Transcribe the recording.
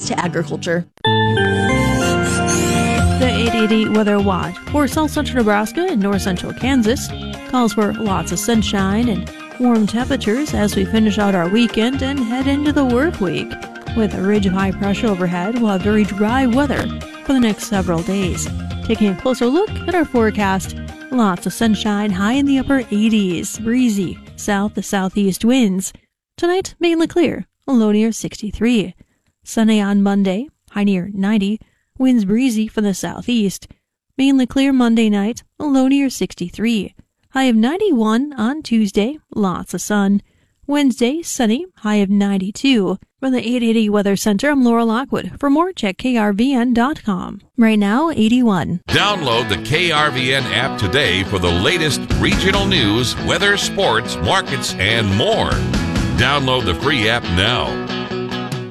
to agriculture. The 880 Weather Watch for South Central Nebraska and North Central Kansas calls for lots of sunshine and warm temperatures as we finish out our weekend and head into the work week. With a ridge of high pressure overhead, we'll have very dry weather for the next several days. Taking a closer look at our forecast, lots of sunshine, high in the upper 80s, breezy south to southeast winds. Tonight, mainly clear, a low near 63. Sunny on Monday, high near 90. Winds breezy from the southeast. Mainly clear Monday night, a low near 63. High of 91 on Tuesday, lots of sun. Wednesday, sunny, high of 92. From the 880 Weather Center, I'm Laura Lockwood. For more, check krvn.com. Right now, 81. Download the KRVN app today for the latest regional news, weather, sports, markets, and more. Download the free app now.